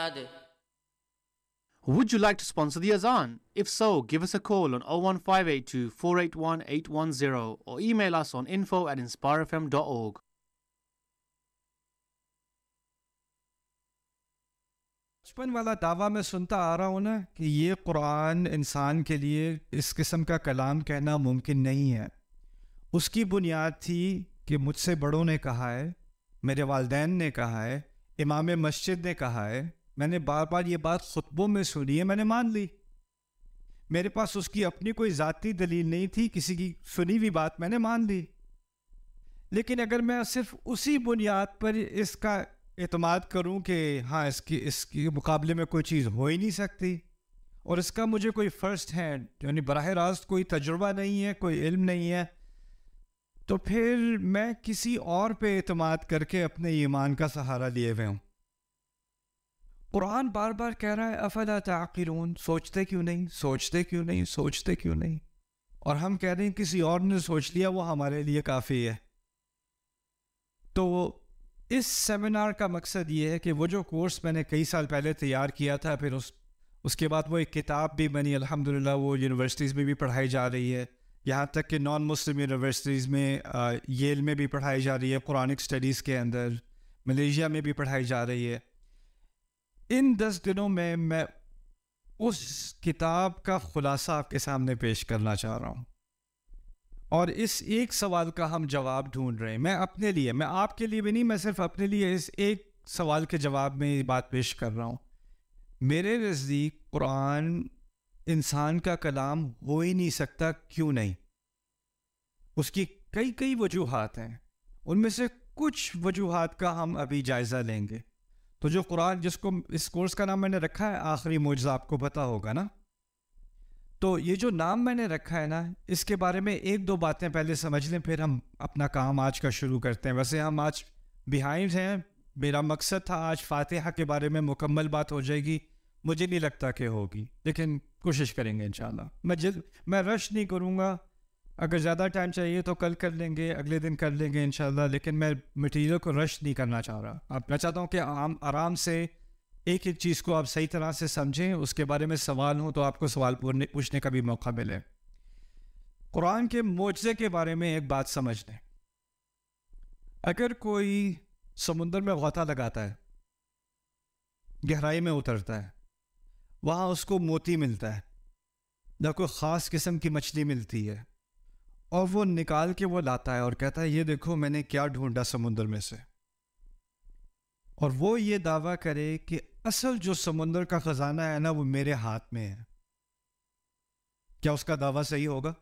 They. Would you like to sponsor the Azan? If so, give us a call on 01582 481 810 or email us on info@inspirefm.org. بچپن والا دعویٰ میں سنتا آ رہا ہوں نا کہ یہ قرآن انسان کے لیے اس قسم کا کلام کہنا ممکن نہیں ہے. اس کی بنیاد تھی کہ مجھ سے بڑوں نے کہا ہے، میرے والدین نے کہا ہے، امام مسجد نے کہا ہے. میں نے بار بار یہ بات خطبوں میں سنی ہے، میں نے مان لی. میرے پاس اس کی اپنی کوئی ذاتی دلیل نہیں تھی، کسی کی سنی ہوئی بات میں نے مان لی. لیکن اگر میں صرف اسی بنیاد پر اس کا اعتماد کروں کہ ہاں اس کے مقابلے میں کوئی چیز ہو ہی نہیں سکتی، اور اس کا مجھے کوئی فرسٹ ہینڈ یعنی براہ راست کوئی تجربہ نہیں ہے، کوئی علم نہیں ہے، تو پھر میں کسی اور پہ اعتماد کر کے اپنے ایمان کا سہارا لیے ہوئے ہوں. قرآن بار بار کہہ رہا ہے افلا تعقلون، سوچتے کیوں نہیں، سوچتے کیوں نہیں، سوچتے کیوں نہیں. اور ہم کہہ رہے ہیں کسی اور نے سوچ لیا وہ ہمارے لیے کافی ہے. تو اس سیمینار کا مقصد یہ ہے کہ وہ جو کورس میں نے کئی سال پہلے تیار کیا تھا، پھر اس کے بعد وہ ایک کتاب بھی بنی، الحمدللہ وہ یونیورسٹیز میں بھی پڑھائی جا رہی ہے، یہاں تک کہ نان مسلم یونیورسٹیز میں ییل میں بھی پڑھائی جا رہی ہے، قرآنک اسٹڈیز کے اندر ملیشیا میں بھی پڑھائی جا رہی ہے. ان 10 دنوں میں اس کتاب کا خلاصہ آپ کے سامنے پیش کرنا چاہ رہا ہوں، اور اس ایک سوال کا ہم جواب ڈھونڈ رہے ہیں. میں اپنے لیے، میں آپ کے لیے بھی نہیں، میں صرف اپنے لیے اس ایک سوال کے جواب میں یہ بات پیش کر رہا ہوں. میرے نزدیک قرآن انسان کا کلام ہو ہی نہیں سکتا. کیوں نہیں؟ اس کی کئی وجوہات ہیں، ان میں سے کچھ وجوہات کا ہم ابھی جائزہ لیں گے. تو جو قرآن، جس کو اس کورس کا نام میں نے رکھا ہے آخری معجزہ، آپ کو پتہ ہوگا نا، تو یہ جو نام میں نے رکھا ہے نا، اس کے بارے میں ایک دو باتیں پہلے سمجھ لیں، پھر ہم اپنا کام آج کا شروع کرتے ہیں. ویسے ہم آج بیہائنڈ ہیں، میرا مقصد تھا آج فاتحہ کے بارے میں مکمل بات ہو جائے گی، مجھے نہیں لگتا کہ ہوگی، لیکن کوشش کریں گے انشاءاللہ. میں رش نہیں کروں گا، اگر زیادہ ٹائم چاہیے تو کل کر لیں گے، اگلے دن کر لیں گے انشاءاللہ، لیکن میں مٹیریل کو رش نہیں کرنا چاہ رہا. میں چاہتا ہوں کہ آرام سے ایک چیز کو آپ صحیح طرح سے سمجھیں، اس کے بارے میں سوال ہوں تو آپ کو سوال پوچھنے کا بھی موقع ملے. قرآن کے معجزے کے بارے میں ایک بات سمجھ لیں. اگر کوئی سمندر میں غوطہ لگاتا ہے، گہرائی میں اترتا ہے، وہاں اس کو موتی ملتا ہے یا کوئی خاص قسم کی مچھلی ملتی ہے، اور وہ نکال کے وہ لاتا ہے اور کہتا ہے یہ دیکھو میں نے کیا ڈھونڈا سمندر میں سے، اور وہ یہ دعویٰ کرے کہ اصل جو سمندر کا خزانہ ہے نا وہ میرے ہاتھ میں ہے، کیا اس کا دعویٰ صحیح ہوگا؟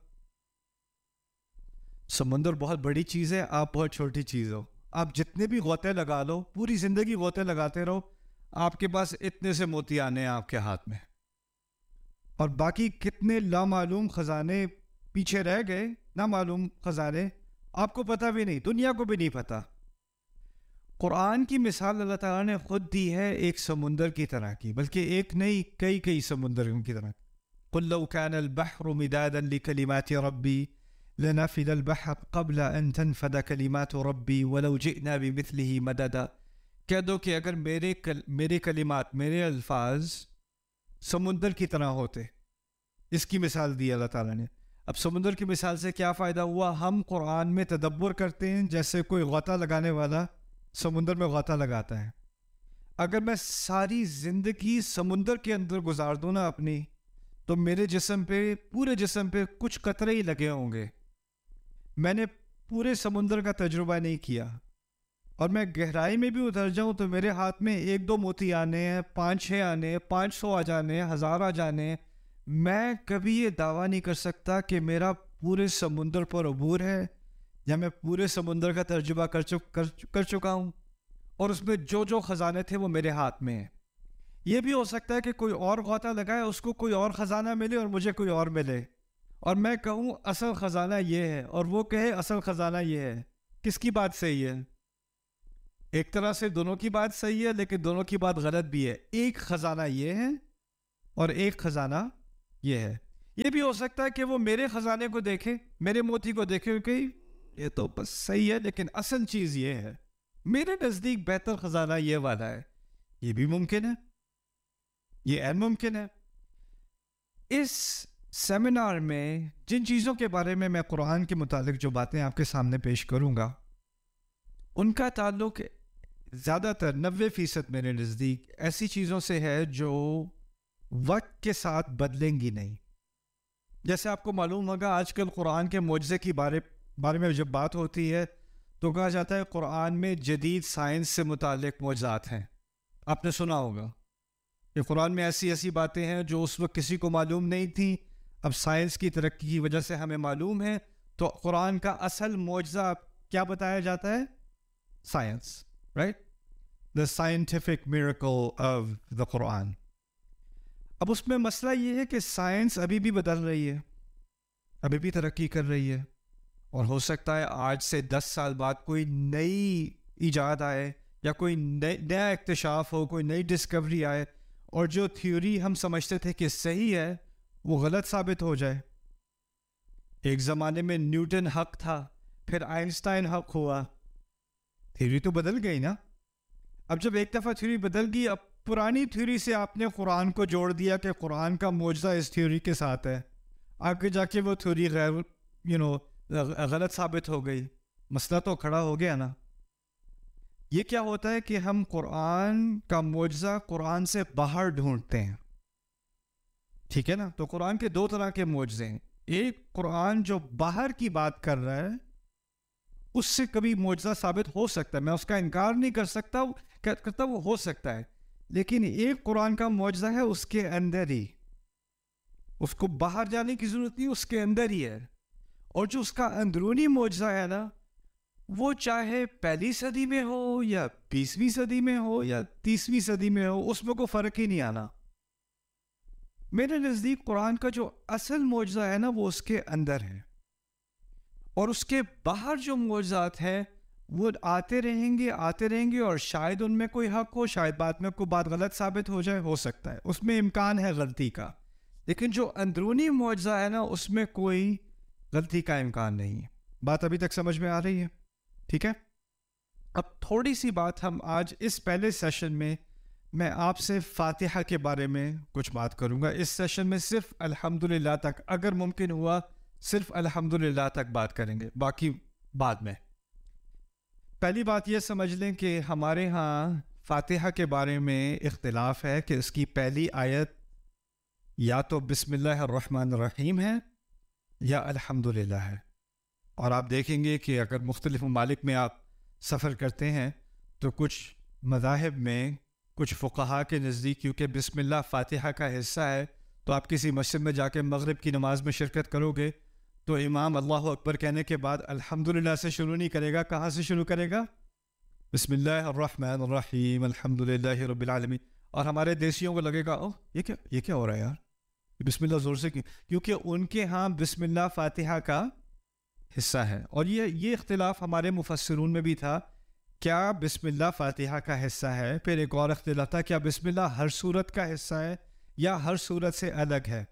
سمندر بہت بڑی چیز ہے، آپ بہت چھوٹی چیز ہو. آپ جتنے بھی غوطے لگا لو، پوری زندگی غوطے لگاتے رہو، آپ کے پاس اتنے سے موتی آنے ہیں آپ کے ہاتھ میں، اور باقی کتنے لامعلوم خزانے پیچھے رہ گئے، نامعلوم خزانے آپ کو پتہ بھی نہیں، دنیا کو بھی نہیں پتہ. قرآن کی مثال اللہ تعالیٰ نے خود دی ہے ایک سمندر کی طرح کی، بلکہ ایک نہیں کئی سمندر کی طرح. قُلْ لَوْ كَانَ الْبَحْرُ مِدَادًا لِكَلِمَاتِ رَبِّي لَنَفِدَ الْبَحْرُ قَبْلَ أَن تَنْفَدَ كَلِمَاتُ رَبِّي وَلَوْ جِئْنَا بِمِثْلِهِ مَدَدًا. کہہ دو کہ اگر میرے کلمات، میرے الفاظ سمندر کی طرح ہوتے. اس کی مثال دی اللہ تعالیٰ نے. اب سمندر کی مثال سے کیا فائدہ ہوا؟ ہم قرآن میں تدبر کرتے ہیں جیسے کوئی غوطہ لگانے والا سمندر میں غوطہ لگاتا ہے. اگر میں ساری زندگی سمندر کے اندر گزار دوں نا اپنی، تو میرے جسم پہ، پورے جسم پہ کچھ قطرے ہی لگے ہوں گے. میں نے پورے سمندر کا تجربہ نہیں کیا، اور میں گہرائی میں بھی اتر جاؤں تو میرے ہاتھ میں 1-2 موتی آنے ہیں، 5-6 آنے ہیں، 500 آ جانے ہیں، 1000 آ جانے ہیں. میں کبھی یہ دعویٰ نہیں کر سکتا کہ میرا پورے سمندر پر عبور ہے، یا میں پورے سمندر کا تجربہ کر چکا ہوں، اور اس میں جو خزانے تھے وہ میرے ہاتھ میں ہیں. یہ بھی ہو سکتا ہے کہ کوئی اور غوطہ لگائے، اس کو کوئی اور خزانہ ملے اور مجھے کوئی اور ملے، اور میں کہوں اصل خزانہ یہ ہے اور وہ کہے اصل خزانہ یہ ہے. کس کی بات صحیح ہے؟ ایک طرح سے دونوں کی بات صحیح ہے، لیکن دونوں کی بات غلط بھی ہے. ایک خزانہ یہ ہے اور ایک خزانہ یہ ہے. یہ بھی ہو سکتا ہے کہ وہ میرے خزانے کو دیکھے، میرے موتی کو دیکھے کہ یہ تو بس صحیح ہے، لیکن اصل چیز یہ ہے، میرے نزدیک بہتر خزانہ یہ والا ہے. یہ بھی ممکن ہے. یہ عین ممکن ہے. اس سیمینار میں جن چیزوں کے بارے میں قرآن کے متعلق جو باتیں آپ کے سامنے پیش کروں گا ان کا تعلق زیادہ تر 90% میرے نزدیک ایسی چیزوں سے ہے جو وقت کے ساتھ بدلیں گی نہیں. جیسے آپ کو معلوم ہوگا آج کل قرآن کے معجزے کی بارے میں جب بات ہوتی ہے تو کہا جاتا ہے قرآن میں جدید سائنس سے متعلق معجزات ہیں. آپ نے سنا ہوگا کہ قرآن میں ایسی باتیں ہیں جو اس وقت کسی کو معلوم نہیں تھیں، اب سائنس کی ترقی کی وجہ سے ہمیں معلوم ہے. تو قرآن کا اصل معجزہ کیا بتایا جاتا ہے؟ Science, right? The scientific miracle of the قرآن. اب اس میں مسئلہ یہ ہے کہ سائنس ابھی بھی بدل رہی ہے، ابھی بھی ترقی کر رہی ہے، اور ہو سکتا ہے آج سے 10 سال بعد کوئی نئی ایجاد آئے یا کوئی نیا اکتشاف ہو، کوئی نئی ڈسکوری آئے، اور جو تھیوری ہم سمجھتے تھے کہ صحیح ہے وہ غلط ثابت ہو جائے. ایک زمانے میں نیوٹن حق تھا، پھر آئنسٹائن حق ہوا. تھیوری تو بدل گئی نا. اب جب ایک دفعہ تھیوری بدل گئی، اب پرانی تھیوری سے آپ نے قرآن کو جوڑ دیا کہ قرآن کا معجزہ اس تھیوری کے ساتھ ہے، آگے جا کے وہ تھیوری غلط ثابت ہو گئی. مسئلہ تو کھڑا ہو گیا نا. یہ کیا ہوتا ہے کہ ہم قرآن کا معجزہ قرآن سے باہر ڈھونڈتے ہیں. ٹھیک ہے نا. تو قرآن کے 2 طرح کے معجزے ہیں. ایک قرآن جو باہر کی بات کر رہا ہے اس سے کبھی معجزہ ثابت ہو سکتا ہے، میں اس کا انکار نہیں کر سکتا، کرتا وہ ہو سکتا ہے. لیکن ایک قرآن کا معجزہ ہے اس کے اندر ہی، اس کو باہر جانے کی ضرورت نہیں، اس کے اندر ہی ہے. اور جو اس کا اندرونی معجزہ ہے نا، وہ چاہے 1 صدی میں ہو یا 20ویں صدی میں ہو یا 30ویں صدی میں ہو، اس میں کوئی فرق ہی نہیں آنا. میرے نزدیک قرآن کا جو اصل معجزہ ہے نا وہ اس کے اندر ہے، اور اس کے باہر جو معجزات ہیں وہ آتے رہیں گے، اور شاید ان میں کوئی حق ہو، شاید بعد میں کوئی بات غلط ثابت ہو جائے، ہو سکتا ہے اس میں امکان ہے غلطی کا. لیکن جو اندرونی معجزہ ہے نا اس میں کوئی غلطی کا امکان نہیں ہے. بات ابھی تک سمجھ میں آ رہی ہے؟ ٹھیک ہے. اب تھوڑی سی بات ہم آج اس پہلے سیشن میں آپ سے فاتحہ کے بارے میں کچھ بات کروں گا. اس سیشن میں صرف الحمدللہ تک، اگر ممکن ہوا صرف الحمدللہ تک بات کریں گے، باقی بعد میں. پہلی بات یہ سمجھ لیں کہ ہمارے ہاں فاتحہ کے بارے میں اختلاف ہے کہ اس کی پہلی آیت یا تو بسم اللہ الرحمن الرحیم ہے یا الحمدللہ ہے. اور آپ دیکھیں گے کہ اگر مختلف ممالک میں آپ سفر کرتے ہیں تو کچھ مذاہب میں، کچھ فقہا کے نزدیک کیونکہ بسم اللہ فاتحہ کا حصہ ہے، تو آپ کسی مسجد میں جا کے مغرب کی نماز میں شرکت کرو گے تو امام اللہ اکبر کہنے کے بعد الحمدللہ سے شروع نہیں کرے گا. کہاں سے شروع کرے گا؟ بسم اللہ الرحمن الرحیم الحمدللہ رب العالمین. اور ہمارے دیسیوں کو لگے گا اوہ یہ کیا ہو رہا ہے یار، بسم اللہ زور سے کیونکہ ان کے ہاں بسم اللہ فاتحہ کا حصہ ہے. اور یہ اختلاف ہمارے مفسرون میں بھی تھا، کیا بسم اللہ فاتحہ کا حصہ ہے؟ پھر ایک اور اختلاف تھا، کیا بسم اللہ ہر سورت کا حصہ ہے یا ہر سورت سے الگ ہے؟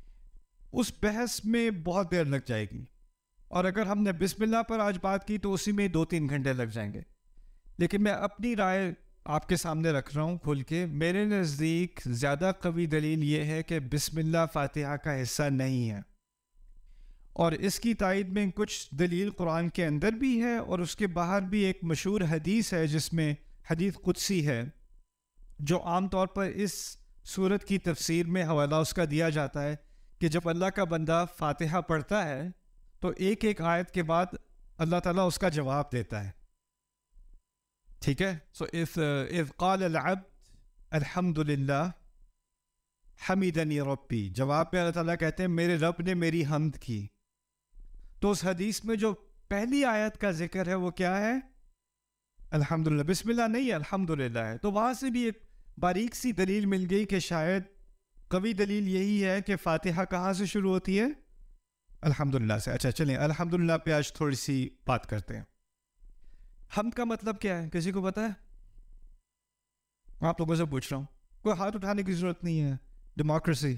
اس بحث میں بہت دیر لگ جائے گی، اور اگر ہم نے بسم اللہ پر آج بات کی تو اسی میں 2-3 گھنٹے لگ جائیں گے. لیکن میں اپنی رائے آپ کے سامنے رکھ رہا ہوں کھل کے. میرے نزدیک زیادہ قوی دلیل یہ ہے کہ بسم اللہ فاتحہ کا حصہ نہیں ہے، اور اس کی تائید میں کچھ دلیل قرآن کے اندر بھی ہے، اور اس کے باہر بھی ایک مشہور حدیث ہے جس میں حدیث قدسی ہے، جو عام طور پر اس سورت کی تفسیر میں حوالہ اس کا دیا جاتا ہے کہ جب اللہ کا بندہ فاتحہ پڑھتا ہے تو ایک آیت کے بعد اللہ تعالیٰ اس کا جواب دیتا ہے. ٹھیک ہے. سو اذ قال العبد الحمد للہ حمیدنی ربی، جواب میں اللہ تعالیٰ کہتے ہیں میرے رب نے میری حمد کی. تو اس حدیث میں جو پہلی آیت کا ذکر ہے وہ کیا ہے؟ الحمدللہ. بسم اللہ نہیں ہے، الحمدللہ ہے. تو وہاں سے بھی ایک باریک سی دلیل مل گئی کہ شاید قوی دلیل یہی ہے کہ فاتحہ کہاں سے شروع ہوتی ہے؟ الحمدللہ سے. اچھا چلیں الحمدللہ پہ آج تھوڑی سی بات کرتے ہیں. حمد کا مطلب کیا ہے؟ کسی کو پتہ ہے؟ آپ لوگوں سے پوچھ رہا ہوں، کوئی ہاتھ اٹھانے کی ضرورت نہیں ہے. ڈیموکریسی.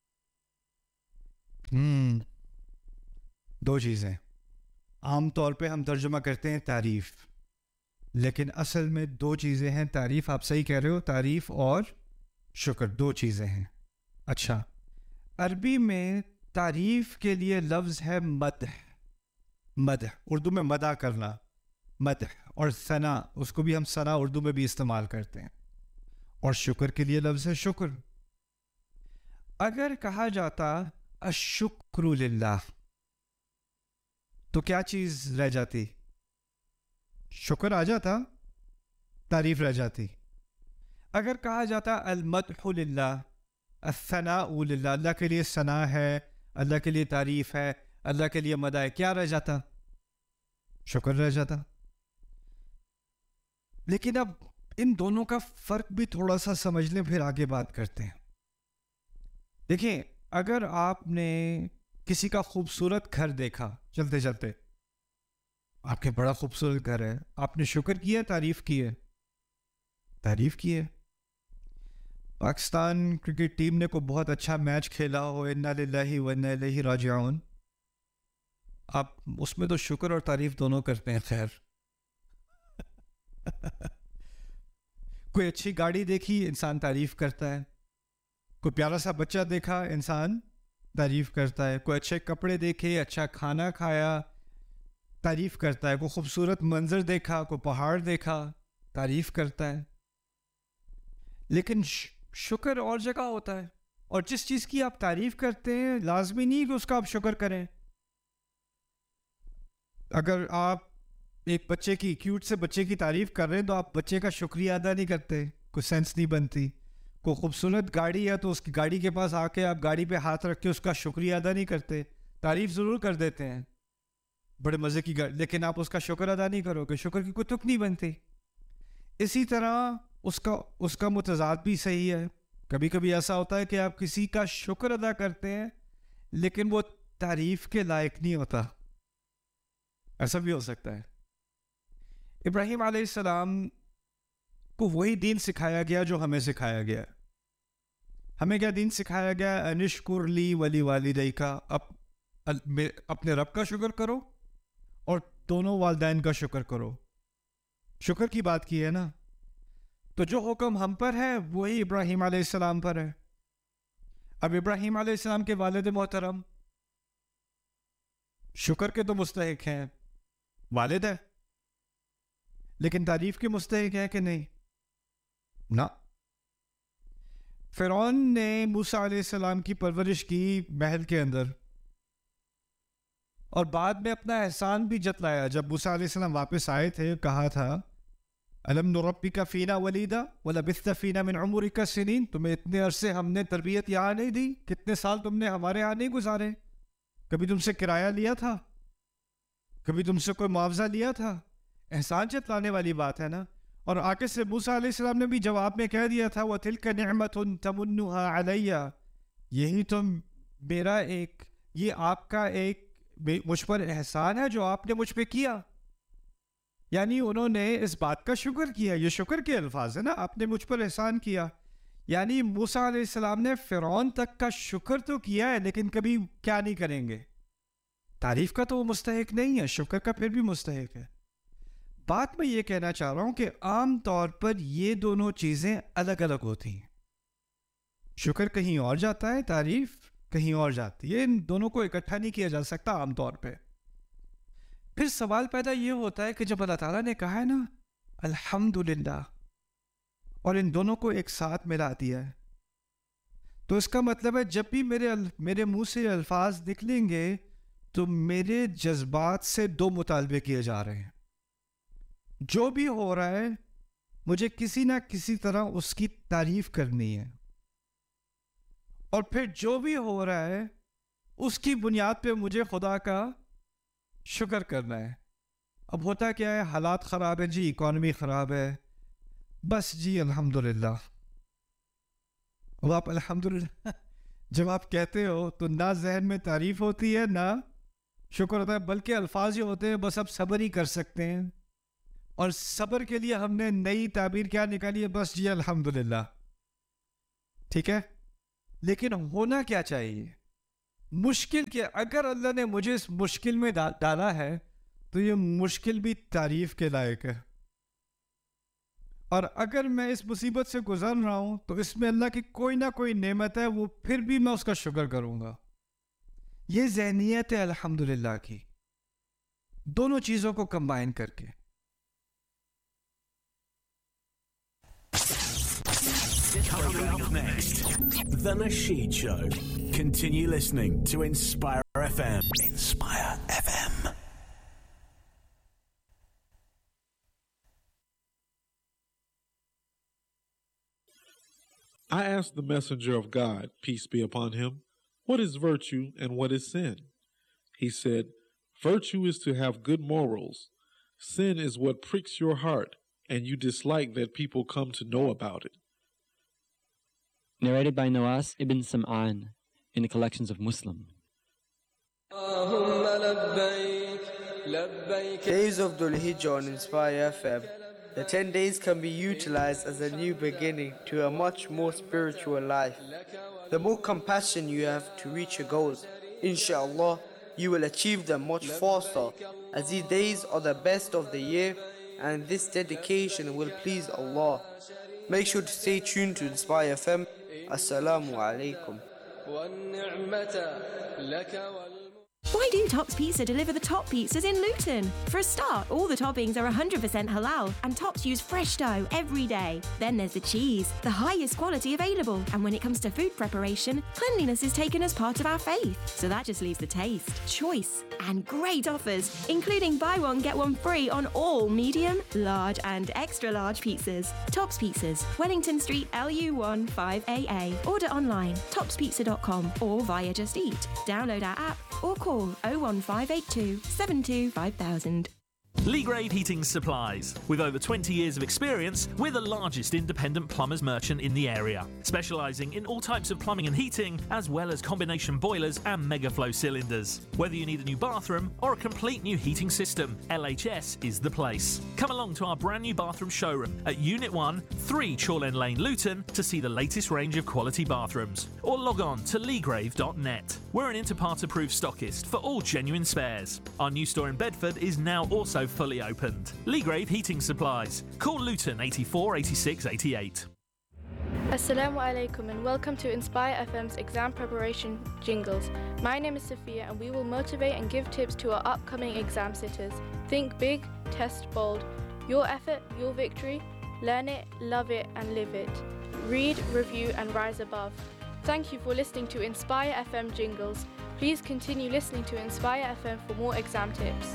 2 چیزیں عام طور پہ ہم ترجمہ کرتے ہیں تعریف، لیکن اصل میں 2 چیزیں ہیں. تعریف، آپ صحیح کہہ رہے ہو، تعریف اور شکر، دو چیزیں ہیں. اچھا، عربی میں تعریف کے لیے لفظ ہے مدح. مدح اردو میں مدح کرنا، مدح. اور ثنا، اس کو بھی ہم ثنا اردو میں بھی استعمال کرتے ہیں. اور شکر کے لیے لفظ ہے شکر. اگر کہا جاتا الشکر للہ تو کیا چیز رہ جاتی؟ شکر آ جاتا، تعریف رہ جاتی. اگر کہا جاتا المدح للہ، الثناء للہ، اللہ کے لیے ثنا ہے، اللہ کے لیے تعریف ہے، اللہ کے لیے مدح ہے، کیا رہ جاتا؟ شکر رہ جاتا. لیکن اب ان دونوں کا فرق بھی تھوڑا سا سمجھ لیں، پھر آگے بات کرتے ہیں. دیکھیں، اگر آپ نے کسی کا خوبصورت گھر دیکھا چلتے چلتے، آپ کے بڑا خوبصورت گھر ہے، آپ نے شکر کیا، تعریف کی ہے؟ تعریف کی ہے. پاکستان کرکٹ ٹیم نے کوئی بہت اچھا میچ کھیلا ہو، انا للہ و انا الیہ راجعون، آپ اس میں تو شکر اور تعریف دونوں کرتے ہیں. خیر، کوئی اچھی گاڑی دیکھی، انسان تعریف کرتا ہے. کوئی پیارا سا بچہ دیکھا، انسان تعریف کرتا ہے. کوئی اچھے کپڑے دیکھے، اچھا کھانا کھایا، تعریف کرتا ہے. کوئی خوبصورت منظر دیکھا، کوئی پہاڑ دیکھا، تعریف کرتا ہے. لیکن شکر اور جگہ ہوتا ہے. اور جس چیز کی آپ تعریف کرتے ہیں لازمی نہیں کہ اس کا آپ شکر کریں. اگر آپ ایک بچے کی، کیوٹ سے بچے کی تعریف کر رہے ہیں تو آپ بچے کا شکریہ ادا نہیں کرتے، کوئی سینس نہیں بنتی. کوئی خوبصورت گاڑی ہے تو اس کی گاڑی کے پاس آ کے آپ گاڑی پہ ہاتھ رکھ کے اس کا شکریہ ادا نہیں کرتے، تعریف ضرور کر دیتے ہیں، بڑے مزے کی گاڑی، لیکن آپ اس کا شکر ادا نہیں کرو گے، شکر کی کوئی تک نہیں بنتی. اسی طرح اس کا متضاد بھی صحیح ہے. کبھی کبھی ایسا ہوتا ہے کہ آپ کسی کا شکر ادا کرتے ہیں لیکن وہ تعریف کے لائق نہیں ہوتا. ایسا بھی ہو سکتا ہے. ابراہیم علیہ السلام کو وہی دین سکھایا گیا جو ہمیں سکھایا گیا. ہمیں کیا دین سکھایا گیا؟ انشکر لی ولی والدیک، اپنے رب کا شکر کرو اور دونوں والدین کا شکر کرو. شکر کی بات کی ہے نا. تو جو حکم ہم پر ہے وہی ابراہیم علیہ السلام پر ہے. اب ابراہیم علیہ السلام کے والد محترم شکر کے تو مستحق ہیں، والد ہے، لیکن تعریف کے مستحق ہے کہ نہیں؟ نہ. فرعون نے موسیٰ علیہ السلام کی پرورش کی محل کے اندر، اور بعد میں اپنا احسان بھی جتلایا. جب موسیٰ علیہ السلام واپس آئے تھے، کہا تھا الم نربک فینا ولیدا ولبثت فینا من عمرک سنین، تمہیں اتنے عرصے ہم نے تربیت یہاں نہیں دی، کتنے سال تم نے ہمارے یہاں نہیں گزارے، کبھی تم سے کرایہ لیا تھا، کبھی تم سے کوئی معاوضہ لیا تھا؟ احسان جتلانے والی بات ہے نا. اور آگے سے موسیٰ علیہ السلام نے بھی جواب میں کہہ دیا تھا وَتِلْكَ نِعْمَةٌ تَمُنُّهَا عَلَيَّ، یہی تو میرا ایک، یہ آپ کا ایک مجھ پر احسان ہے جو آپ نے مجھ پہ کیا. یعنی انہوں نے اس بات کا شکر کیا. یہ شکر کے الفاظ ہیں نا، آپ نے مجھ پر احسان کیا. یعنی موسیٰ علیہ السلام نے فرعون تک کا شکر تو کیا ہے لیکن کبھی کیا نہیں کریں گے؟ تعریف کا تو وہ مستحق نہیں ہے، شکر کا پھر بھی مستحق ہے. بات میں یہ کہنا چاہ رہا ہوں کہ عام طور پر یہ دونوں چیزیں الگ الگ ہوتی ہیں. شکر کہیں اور جاتا ہے، تعریف کہیں اور جاتی ہے. ان دونوں کو اکٹھا نہیں کیا جا سکتا عام طور پہ. پھر سوال پیدا یہ ہوتا ہے کہ جب اللہ تعالیٰ نے کہا ہے نا الحمدللہ اور ان دونوں کو ایک ساتھ ملا دیا ہے، تو اس کا مطلب ہے جب بھی میرے منہ سے الفاظ نکلیں گے تو میرے جذبات سے دو مطالبے کیے جا رہے ہیں. جو بھی ہو رہا ہے مجھے کسی نہ کسی طرح اس کی تعریف کرنی ہے، اور پھر جو بھی ہو رہا ہے اس کی بنیاد پہ مجھے خدا کا شکر کرنا ہے. اب ہوتا کیا ہے، حالات خراب ہیں جی، اکانومی خراب ہے، بس جی الحمدللہ. اب آپ الحمدللہ جب آپ کہتے ہو تو نہ ذہن میں تعریف ہوتی ہے نہ شکر ہوتا ہے، بلکہ الفاظ ہی ہوتے ہیں بس اب صبر ہی کر سکتے ہیں. اور صبر کے لیے ہم نے نئی تعبیر کیا نکالی ہے؟ بس جی الحمدللہ. ٹھیک ہے، لیکن ہونا کیا چاہیے؟ مشکل کیا؟ اگر اللہ نے مجھے اس مشکل میں ڈالا ہے تو یہ مشکل بھی تعریف کے لائق ہے. और अगर मैं इस मुसीबत से गुजर रहा हूँ तो इसमें अल्लाह की कोई ना कोई नेमत है, वो फिर भी मैं उसका शुक्र करूँगा। ये ज़हनियत है अल्हम्दुलिल्लाह की, दोनों चीज़ों को कंबाइन करके। Coming up next, The Nasheed Show. Continue listening to Inspire FM. Inspire FM. I asked the messenger of God, peace be upon him, what is virtue and what is sin? He said, virtue is to have good morals. Sin is what pricks your heart, and you dislike that people come to know about it. Narrated by Nawas ibn Sam'an in the collections of Muslim. Days of Dhul Hijjah on Inspire FM. The 10 days can be utilized as a new beginning to a much more spiritual life. The more compassion you have to reach your goals, inshallah, you will achieve them much faster, as these days are the best of the year and this dedication will please Allah. Make sure to stay tuned to Inspire FM. Assalamu alaikum. Why do Tops Pizza deliver the top pizzas in Luton? For a start, all the toppings are 100% halal and Tops use fresh dough every day. Then there's the cheese, the highest quality available. And when it comes to food preparation, cleanliness is taken as part of our faith. So that just leaves the taste, choice and great offers, including buy one, get one free on all medium, large and extra large pizzas. Tops Pizzas, Wellington Street, LU1 5AA. Order online, topspizza.com or via Just Eat. Download our app or call 01582 72 5000. Leagrave Heating Supplies. With over 20 years of experience, we're the largest independent plumbers merchant in the area, specialising in all types of plumbing and heating, as well as combination boilers and megaflow cylinders. Whether you need a new bathroom or a complete new heating system, LHS is the place. Come along to our brand new bathroom showroom at Unit 1, 3 Chorlend Lane, Luton, to see the latest range of quality bathrooms. Or log on to leagrave.net. We're an Interpart-approved stockist for all genuine spares. Our new store in Bedford is now also fully opened. Leagrave Heating Supplies. Call Luton 84 86 88. Assalamu alaikum and welcome to Inspire FM's exam preparation jingles. My name is Sophia and we will motivate and give tips to our upcoming exam sitters. Think big, test bold. Your effort, your victory. Learn it, love it and live it. Read, review and rise above. Thank you for listening to Inspire FM jingles. Please continue listening to Inspire FM for more exam tips.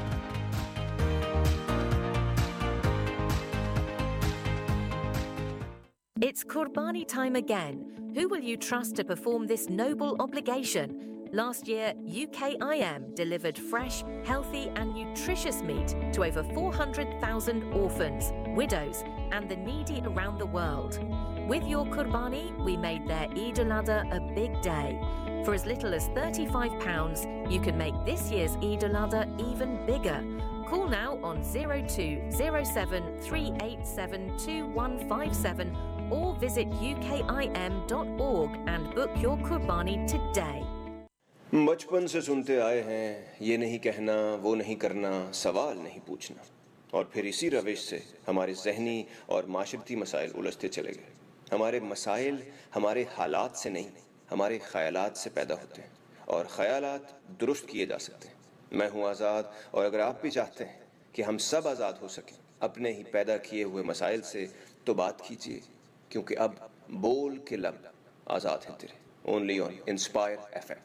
It's Qurbani time again. Who will you trust to perform this noble obligation? Last year, UKIM delivered fresh, healthy and nutritious meat to over 400,000 orphans, widows and the needy around the world. With your Qurbani, we made their Eid al-Adha a big day. For as little as £35, you can make this year's Eid al-Adha even bigger. Call now on 0207 387 2157 or visit ukim.org and book your Qurbani today. बचपन से सुनते आए हैं ये नहीं कहना वो नहीं करना सवाल नहीं पूछना और फिर इसी रविश से हमारे ज़हनी और माशरती मसाइल उलझते चले गए। हमारे मसाइल हमारे हालात से नहीं हमारे ख़यालात से पैदा होते हैं और ख़यालात दुरुस्त किए जा सकते हैं। मैं हूँ आज़ाद और अगर आप भी चाहते हैं कि हम सब आज़ाद हो सकें अपने ही पैदा किए हुए मसाइल से तो बात कीजिए क्योंकि अब बोल के लब आज़ाद हैं तेरे। Only on inspire FM.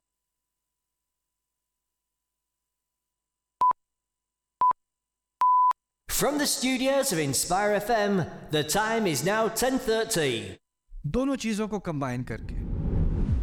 From the studios of Inspire FM, the time is now 10:30. दोनों चीज़ों को कंबाइन करके